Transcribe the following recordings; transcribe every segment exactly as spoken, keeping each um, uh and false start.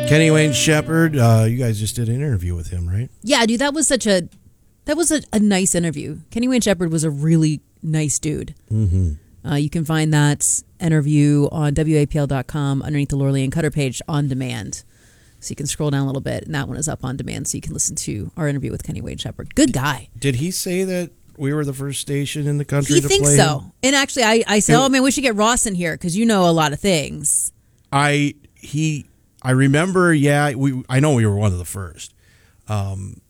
Kenny Wayne Shepherd, uh, you guys just did an interview with him, right? Yeah, dude, that was such a that was a, a nice interview. Kenny Wayne Shepherd was a really nice dude. Mm-hmm. Uh, you can find that interview on W A P L dot com underneath the Lorelei and Cutter page on demand. So you can scroll down a little bit, and that one is up on demand, so you can listen to our interview with Kenny Wayne Shepherd. Good guy. Did he say that we were the first station in the country he to thinks play so. him? And actually, I, I said, It- oh, man, we should get Ross in here because you know a lot of things. I he I remember, yeah, we I know we were one of the first. Um,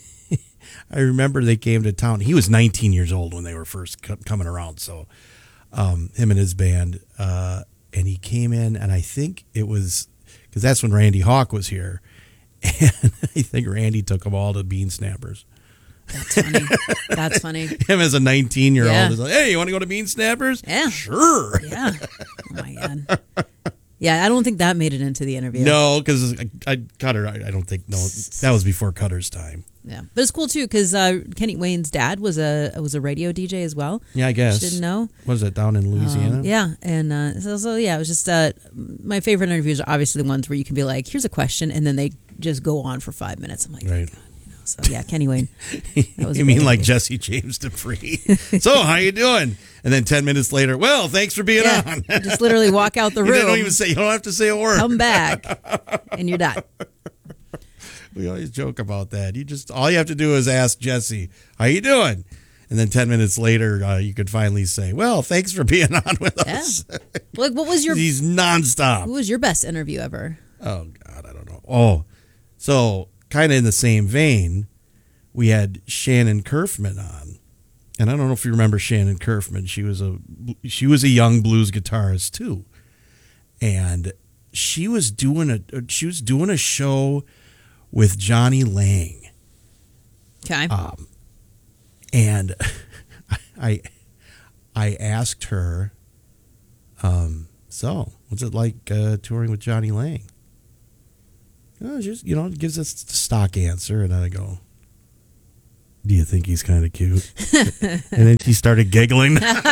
I remember they came to town. He was nineteen years old when they were first co- coming around. So um, him and his band, uh, and he came in, and I think it was because that's when Randy Hawk was here, and I think Randy took them all to Bean Snappers. That's funny. That's funny. Him as a nineteen year Yeah. old is like, hey, you want to go to Bean Snappers? Yeah. Sure. Yeah. Oh, my God. Yeah, I don't think that made it into the interview. No, because I, I Cutter. I, I don't think no. That was before Cutter's time. Yeah, but it's cool too because uh, Kenny Wayne's dad was a was a radio D J as well. Yeah, I guess. Didn't know. What is that down in Louisiana? Um, yeah, and uh, so, so yeah, it was just uh, my favorite interviews are obviously the ones where you can be like, "Here's a question," and then they just go on for five minutes. I'm like, Right. "God," you know, so yeah, Kenny Wayne. That was a you mean great like interview. Jesse James Dupree? So how you doing? And then ten minutes later, well, thanks for being Yeah, on. you just literally walk out the You room, don't even say. You don't have to say a word. come back, and you're done. We always joke about that. You just all you have to do is ask Jesse, "How you doing?" And then ten minutes later, uh, you could finally say, "Well, thanks for being on with Yeah. us." Like, what was your He's nonstop. what was your best interview ever? Oh God, I don't know. Oh, so kind of in the same vein, we had Shannon Kerfman on, and I don't know if you remember Shannon Kerfman. She was a she was a young blues guitarist too, and she was doing a she was doing a show with Johnny Lang, Okay. um, and I I asked her, um, so what's it like uh, touring with Johnny Lang? Oh, just, you know, it gives us the stock answer, and I go, do you think he's kind of cute? And then she started giggling.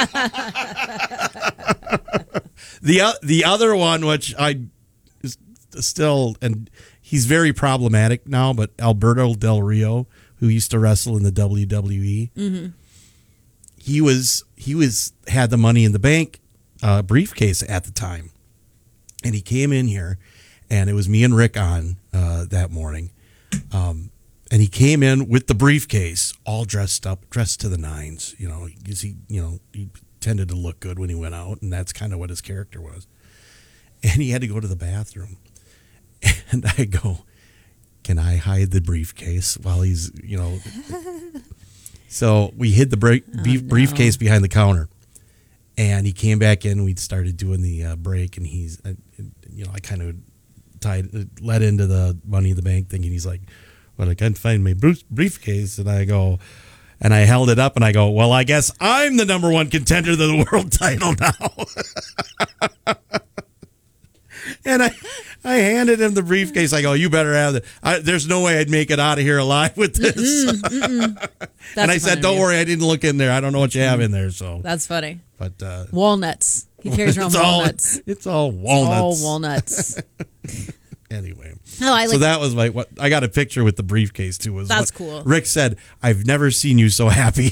the o- the other one, which I is still, and he's very problematic now, but Alberto Del Rio, who used to wrestle in the W W E, Mm-hmm. he was he was had the Money in the Bank uh, briefcase at the time, and he came in here. And it was me and Rick on uh, that morning. Um, and he came in with the briefcase, all dressed up, dressed to the nines. You know, because he, you know, he tended to look good when he went out, and that's kind of what his character was. And he had to go to the bathroom. And I go, can I hide the briefcase while he's, you know. So we hid the bra- Oh, beef- no. briefcase behind the counter. And he came back in. We started doing the uh, break, and he's, uh, you know, I kind of tied, led into the Money in the Bank thing, and he's like, "Well, I can't find my bru- briefcase," and I go, and I held it up, and I go, "Well, I guess I'm the number one contender to the world title now." And I, I handed him the briefcase. I go, "You better have it. I, there's no way I'd make it out of here alive with this." Mm-mm, mm-mm. And I a said, fun "Don't interview. worry, I didn't look in there. I don't know what you have in there." So, That's funny. but uh, Walnuts. He carries around it's all walnuts. it's all walnuts. All walnuts. Anyway, Oh, I like. so that was my what I got a picture with the briefcase too. Was That's what cool. Rick said, "I've never seen you so happy."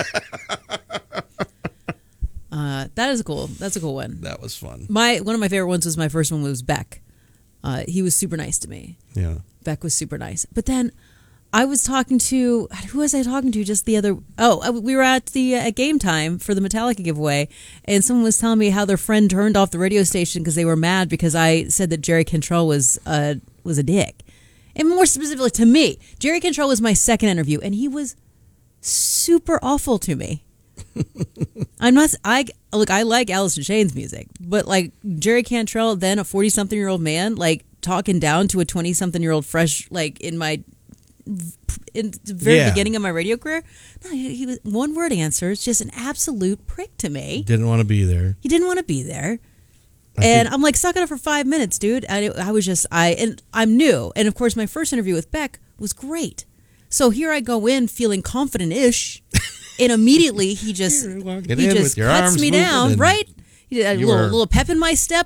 uh, that is cool. That's a cool one. That was fun. My one of my favorite ones was my first one was Beck. Uh, he was super nice to me. Yeah. Beck was super nice. But then I was talking to who was I talking to just the other? Oh, we were at the uh, at game time for the Metallica giveaway, and someone was telling me how their friend turned off the radio station because they were mad because I said that Jerry Cantrell was uh, was a dick, and more specifically to me, Jerry Cantrell was my second interview, and he was super awful to me. I'm not. I look. I like Alice in Chains music, but like Jerry Cantrell, then a forty-something-year-old man, like talking down to a twenty-something-year-old fresh, like in my in the very Yeah. beginning of my radio career. No, he, he was one word answers, just an absolute prick to me. Didn't want to be there. He didn't want to be there. I And think- I'm like stuck on it for five minutes, dude. I, I was just I and I'm new, and of course my first interview with Beck was great. So here I go in feeling confident-ish, and immediately he just You're walking he in just with your cuts arms me moving down, and right? He did a you little were- little pep in my step,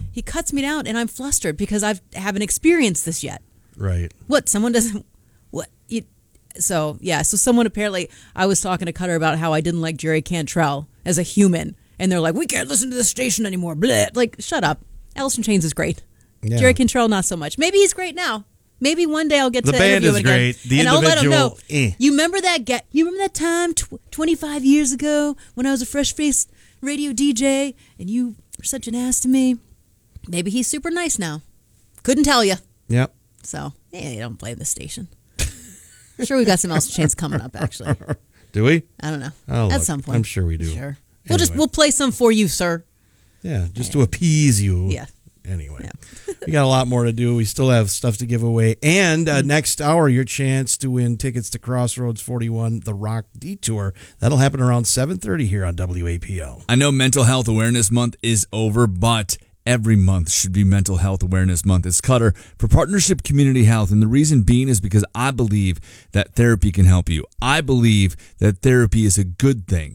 he cuts me down, and I'm flustered because I haven't experienced this yet. Right. What? Someone doesn't. What? You, so yeah. So someone apparently, I was talking to Cutter about how I didn't like Jerry Cantrell as a human, and they're like, "We can't listen to this station anymore." Blah. Like, shut up. Alice in Chains is great. Yeah. Jerry Cantrell, not so much. Maybe he's great now. Maybe one day I'll get The to band interview is him again, great. The and I'll let him know. individual, eh. You remember that? Ga- you remember that time tw- twenty-five years ago when I was a fresh-faced radio D J, and you were such an ass to me? Maybe he's super nice now. Couldn't tell you. Yep. So yeah, you don't blame the station. I'm sure we got some Alice in Chains coming up. Actually, Do we? I don't know. Oh, At look, some point, I'm sure we do. Sure. We'll just Anyway. we'll play some for you, sir. Yeah, just to appease you. Yeah. Anyway, Yeah. we got a lot more to do. We still have stuff to give away. And uh, next hour, your chance to win tickets to Crossroads forty-one, the Rock Detour. That'll happen around seven thirty here on W A P L. I know Mental Health Awareness Month is over, but every month should be Mental Health Awareness Month. It's Cutter for Partnership Community Health. And the reason being is because I believe that therapy can help you. I believe that therapy is a good thing.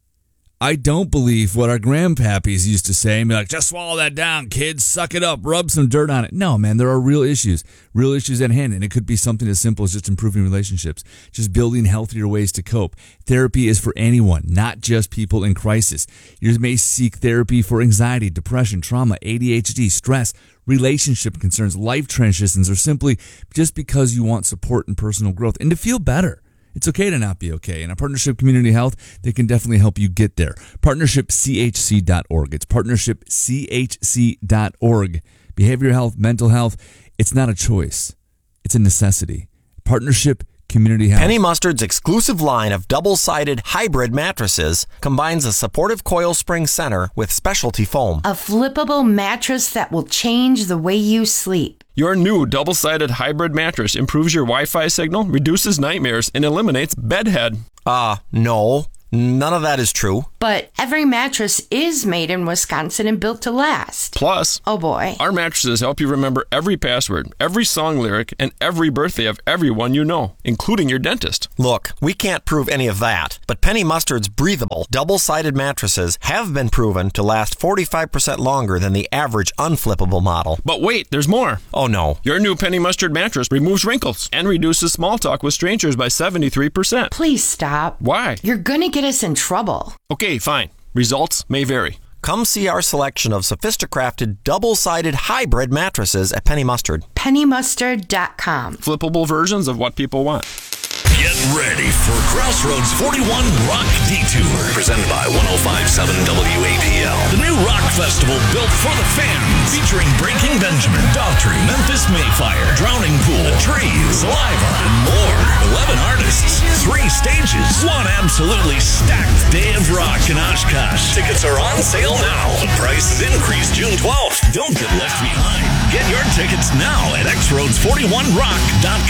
I don't believe what our grandpappies used to say and be like, just swallow that down, kids, suck it up, rub some dirt on it. No, man, there are real issues, real issues at hand. And it could be something as simple as just improving relationships, just building healthier ways to cope. Therapy is for anyone, not just people in crisis. You may seek therapy for anxiety, depression, trauma, A D H D, stress, relationship concerns, life transitions, or simply just because you want support and personal growth and to feel better. It's okay to not be okay. And a Partnership Community Health, they can definitely help you get there. partnership c h c dot org. It's partnership c h c dot org. Behavioral health, mental health, it's not a choice. It's a necessity. Partnership Community Health. Penny Mustard's exclusive line of double-sided hybrid mattresses combines a supportive coil spring center with specialty foam. A flippable mattress that will change the way you sleep. Your new double-sided hybrid mattress improves your Wi-Fi signal, reduces nightmares, and eliminates bedhead. Uh, no. None of that is true. But every mattress is made in Wisconsin and built to last. Plus, Oh boy. our mattresses help you remember every password, every song lyric, and every birthday of everyone you know, including your dentist. Look, we can't prove any of that, but Penny Mustard's breathable, double-sided mattresses have been proven to last forty-five percent longer than the average unflippable model. But wait, there's more. Oh no. Your new Penny Mustard mattress removes wrinkles and reduces small talk with strangers by seventy-three percent. Please stop. Why? You're gonna get us in trouble. Okay, fine. Results may vary. Come see our selection of sophisticrafted, double-sided hybrid mattresses at Penny Mustard. penny mustard dot com. Flippable versions of what people want. Get ready for Crossroads forty-one Rock Detour, presented by one oh five point seven W A P L. The new rock festival built for the fans, featuring Breaking Benjamin, Daughtry, Memphis Mayfire, Drowning Pool, The Trees, Saliva, and more. eleven artists, three stages, one absolutely stacked day of rock in Oshkosh. Tickets are on sale now. The price has increased June twelfth. Don't get left behind. Get your tickets now at x roads forty-one rock dot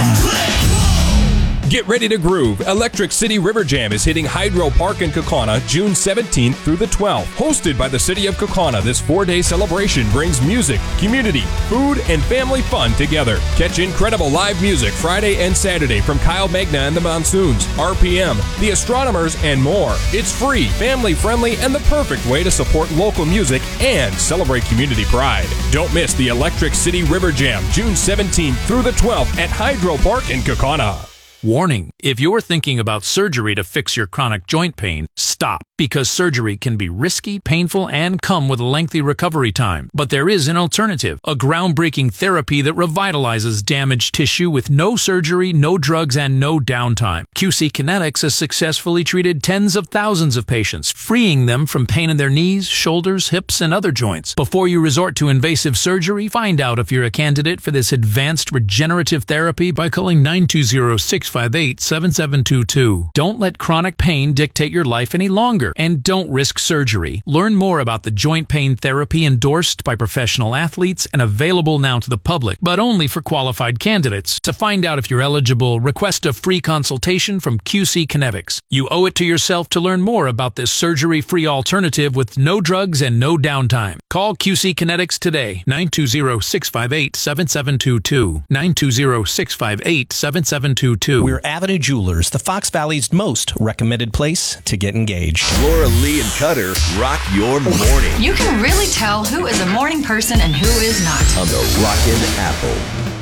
com. Get ready to groove. Electric City River Jam is hitting Hydro Park in Kaukauna June seventeenth through the twelfth. Hosted by the City of Kaukauna, this four-day celebration brings music, community, food, and family fun together. Catch incredible live music Friday and Saturday from Kyle Magna and the Monsoons, R P M, The Astronomers, and more. It's free, family-friendly, and the perfect way to support local music and celebrate community pride. Don't miss the Electric City River Jam June seventeenth through the twelfth at Hydro Park in Kaukauna. Warning, if you're thinking about surgery to fix your chronic joint pain, stop, because surgery can be risky, painful, and come with a lengthy recovery time. But there is an alternative, a groundbreaking therapy that revitalizes damaged tissue with no surgery, no drugs, and no downtime. Q C Kinetics has successfully treated tens of thousands of patients, freeing them from pain in their knees, shoulders, hips, and other joints. Before you resort to invasive surgery, find out if you're a candidate for this advanced regenerative therapy by calling nine two zero, six five eight, seven seven two two. Don't let chronic pain dictate your life any longer, and don't risk surgery. Learn more about the joint pain therapy endorsed by professional athletes and available now to the public, but only for qualified candidates. To find out if you're eligible, request a free consultation from Q C Kinetics. You owe it to yourself to learn more about this surgery-free alternative with no drugs and no downtime. Call Q C Kinetics today, nine two zero, six five eight, seven seven two two, nine two zero, six five eight, seven seven two two. We're Avenue Avenue Jewelers, the Fox Valley's most recommended place to get engaged. Laura Lee and Cutter rock your morning You can really tell who is a morning person and who is not. on the Rockin' Apple.